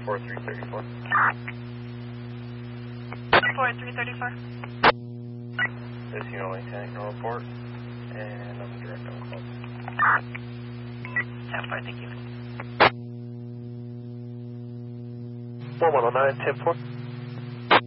4334. 4334. This unit Lieutenant can report, and I'm direct on call. 10-4, thank you. 4109, 10-4.